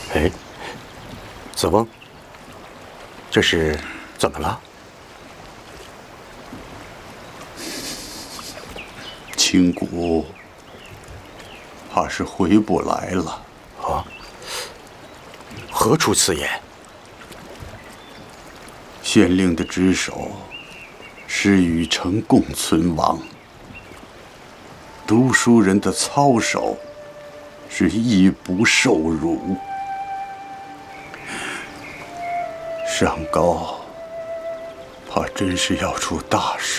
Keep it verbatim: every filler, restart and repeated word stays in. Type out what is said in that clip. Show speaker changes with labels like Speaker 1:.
Speaker 1: 哎，子翁，这是怎么了？
Speaker 2: 青谷怕是回不来了。
Speaker 1: 啊？何出此言？
Speaker 2: 县令的职守是与城共存亡，读书人的操守是义不受辱。上高怕真是要出大事。